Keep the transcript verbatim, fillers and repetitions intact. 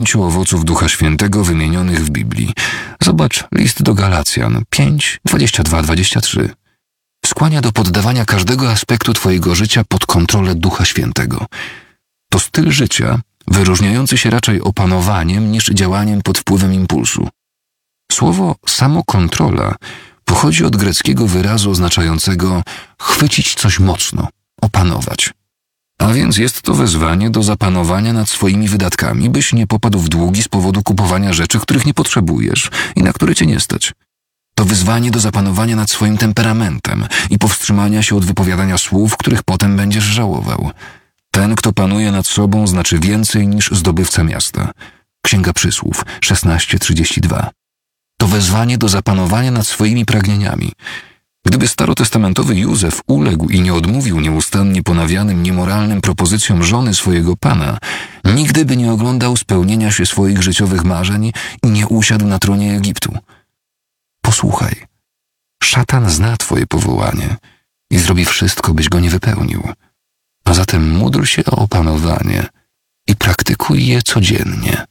pięciu owoców Ducha Świętego wymienionych w Biblii. Zobacz list do Galacjan pięć, dwadzieścia dwa dwadzieścia trzy. Skłania do poddawania każdego aspektu twojego życia pod kontrolę Ducha Świętego. To styl życia wyróżniający się raczej opanowaniem niż działaniem pod wpływem impulsu. Słowo samokontrola pochodzi od greckiego wyrazu oznaczającego chwycić coś mocno, opanować. A więc jest to wezwanie do zapanowania nad swoimi wydatkami, byś nie popadł w długi z powodu kupowania rzeczy, których nie potrzebujesz i na które cię nie stać. To wyzwanie do zapanowania nad swoim temperamentem i powstrzymania się od wypowiadania słów, których potem będziesz żałował. Ten, kto panuje nad sobą, znaczy więcej niż zdobywca miasta. Księga Przysłów szesnaście trzydzieści dwa. To wezwanie do zapanowania nad swoimi pragnieniami. Gdyby starotestamentowy Józef uległ i nie odmówił nieustannie ponawianym niemoralnym propozycjom żony swojego pana, nigdy by nie oglądał spełnienia się swoich życiowych marzeń i nie usiadł na tronie Egiptu. Posłuchaj, szatan zna twoje powołanie i zrobi wszystko, byś go nie wypełnił. A zatem módl się o opanowanie i praktykuj je codziennie.